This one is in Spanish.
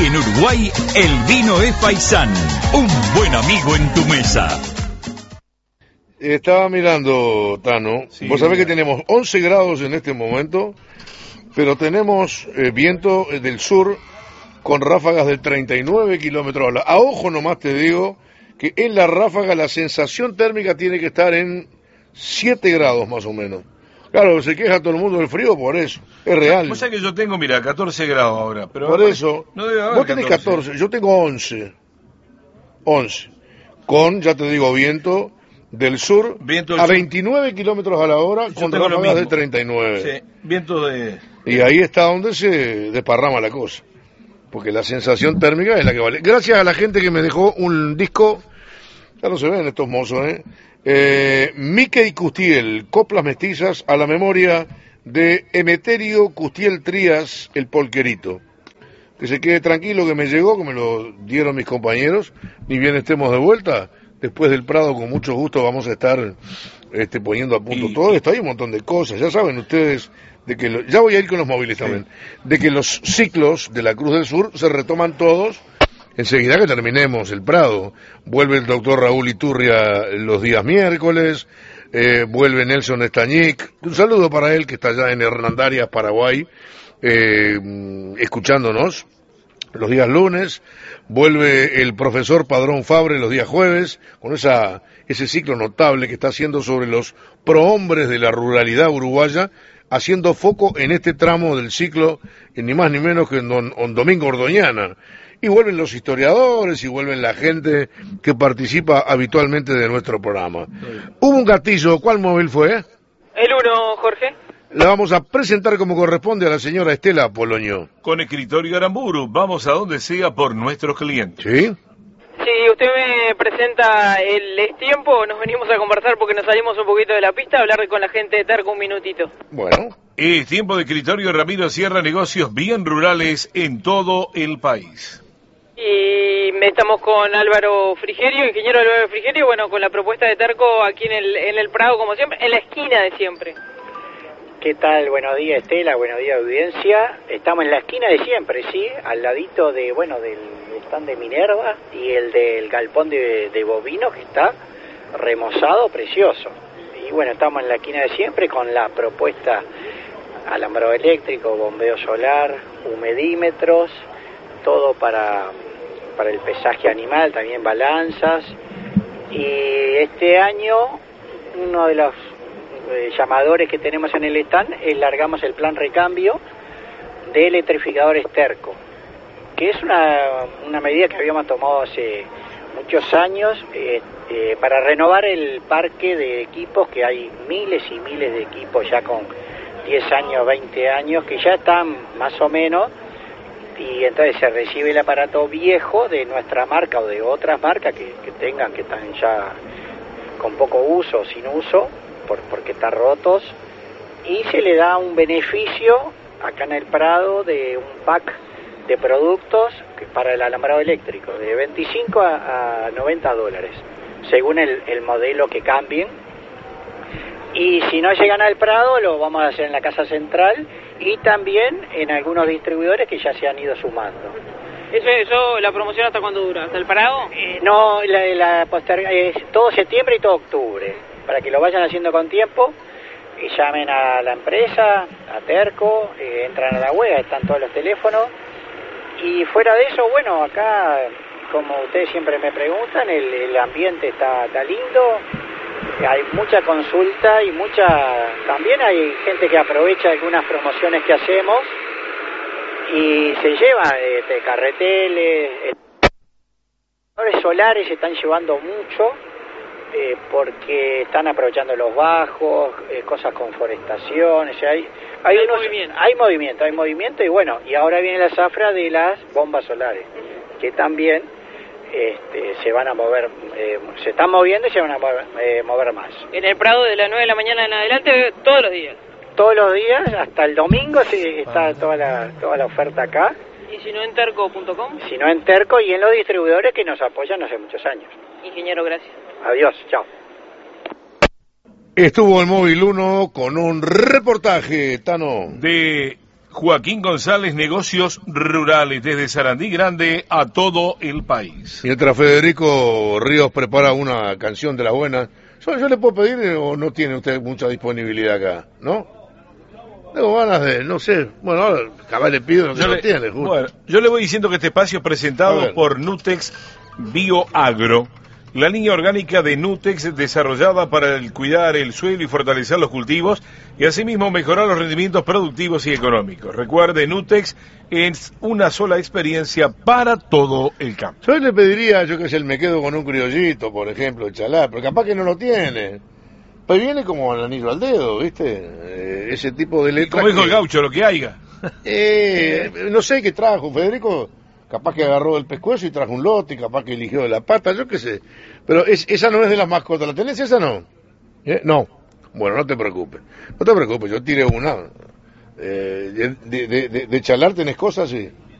Aquí en Uruguay, el vino es Paisán, un buen amigo en tu mesa. Estaba mirando, Tano, sí, vos sabés que tenemos 11 grados en este momento, pero tenemos viento del sur con ráfagas de 39 kilómetros a hora. A ojo nomás te digo que en la ráfaga la sensación térmica tiene que estar en 7 grados más o menos. Claro, se queja todo el mundo del frío por eso, es real. O sea que yo tengo, mira, 14 grados ahora. Pero por eso, no debe haber vos tenés 14, yo tengo 11. 11. Con, ya te digo, viento del sur a 29 kilómetros a la hora con ráfagas de 39. Sí, viento de... Y ahí está donde se desparrama la cosa. Porque la sensación térmica es la que vale. Gracias a la gente que me dejó un disco, ya no se ven estos mozos, Mickey Custiel, Coplas Mestizas a la memoria de Emeterio Custiel Trías, el polquerito. Que se quede tranquilo que me llegó, que me lo dieron mis compañeros, ni bien estemos de vuelta. Después del Prado, con mucho gusto, vamos a estar poniendo a punto todo esto. Hay un montón de cosas, ya saben ustedes, de que ya voy a ir con los móviles también, de que los ciclos de la Cruz del Sur se retoman todos enseguida que terminemos el Prado. Vuelve el doctor Raúl Iturria los días miércoles, vuelve Nelson Estañic, un saludo para él que está allá en Hernandarias, Paraguay, escuchándonos los días lunes. Vuelve el profesor Padrón Fabre los días jueves, con ese ciclo notable que está haciendo sobre los prohombres de la ruralidad uruguaya, haciendo foco en este tramo del ciclo, ni más ni menos que en don Domingo Ordoñana. Y vuelven los historiadores y vuelven la gente que participa habitualmente de nuestro programa. Hubo un gatillo, ¿cuál móvil fue? El 1, Jorge. La vamos a presentar como corresponde a la señora Estela Polonio. Con Escritorio Aramburu, vamos a donde sea por nuestros clientes. ¿Sí? Si usted me presenta el Es Tiempo, nos venimos a conversar porque nos salimos un poquito de la pista, a hablar con la gente de Terco un minutito. Bueno. Es tiempo de Escritorio Ramiro Sierra, negocios bien rurales en todo el país. Y estamos con Álvaro Frigerio, ingeniero Álvaro Frigerio, bueno, con la propuesta de Terco aquí en el Prado, como siempre, en la esquina de siempre. ¿Qué tal? Buenos días, Estela, buenos días, audiencia. Estamos en la esquina de siempre, ¿sí? Al ladito del stand de Minerva y el del galpón de bovinos, que está remozado, precioso. Y bueno, estamos en la esquina de siempre con la propuesta alambrado eléctrico, bombeo solar, humedímetros, todo para el pesaje animal, también balanzas. Y este año, uno de los llamadores que tenemos en el stand es largamos el plan recambio de electrificadores Terco, que es una medida que habíamos tomado hace muchos años para renovar el parque de equipos, que hay miles y miles de equipos ya con 10 años, 20 años, que ya están más o menos, y entonces se recibe el aparato viejo de nuestra marca o de otras marcas que están ya con poco uso o sin uso, porque están rotos, y se le da un beneficio acá en el Prado de un pack de productos para el alambrado eléctrico, de 25 a $90, según el modelo que cambien. Y si no llegan al Prado, lo vamos a hacer en la Casa Central y también en algunos distribuidores que ya se han ido sumando. ¿Eso la promoción hasta cuándo dura? ¿Hasta el Prado? No, es todo septiembre y todo octubre, para que lo vayan haciendo con tiempo. Y llamen a la empresa, a Terco, entran a la web, están todos los teléfonos. Y fuera de eso, bueno, acá, como ustedes siempre me preguntan, el ambiente está lindo, hay mucha consulta y también hay gente que aprovecha algunas promociones que hacemos y se lleva carreteles, los solares se están llevando mucho, porque están aprovechando los bajos, cosas con forestación, o sea, hay movimiento y bueno, y ahora viene la zafra de las bombas solares, que también se van a mover, se están moviendo y se van a mover más. En el Prado de las 9 de la mañana en adelante, todos los días. Todos los días, hasta el domingo está toda la oferta acá. ¿Y si no en terco.com? Si no en Terco y en los distribuidores que nos apoyan hace muchos años. Ingeniero, gracias. Adiós, chao. Estuvo el Móvil 1 con un reportaje, Tano, de Joaquín González, negocios rurales, desde Sarandí Grande a todo el país. Mientras Federico Ríos prepara una canción de la buena, ¿yo le puedo pedir o no tiene usted mucha disponibilidad acá? ¿No? Tengo ganas de, no sé, bueno, ahora capaz le pido lo que no tiene, justo. Bueno, yo le voy diciendo que este espacio es presentado por Nutex Bioagro, la línea orgánica de Nutex desarrollada para cuidar el suelo y fortalecer los cultivos y asimismo mejorar los rendimientos productivos y económicos. Recuerde, Nutex es una sola experiencia para todo el campo. Yo le pediría, yo que sé, me quedo con un criollito, por ejemplo, de Chalá, pero capaz que no lo tiene. Pues viene como el anillo al dedo, ¿viste? Ese tipo de letras. Como dijo el gaucho, lo que haya. No sé qué trajo, Federico. Capaz que agarró el pescuezo y trajo un lote, capaz que eligió de la pata, yo qué sé. Pero esa no es de las mascotas, ¿la tenés esa no? No. Bueno, no te preocupes. No te preocupes, yo tiré una. De Chalar tenés cosas, sí.